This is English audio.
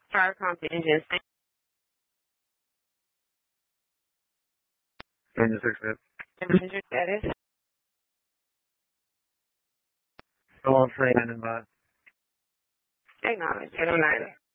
Fire prompt engine. Engine 6 minutes. Passenger status. Go on train and by. Acknowledge. 809.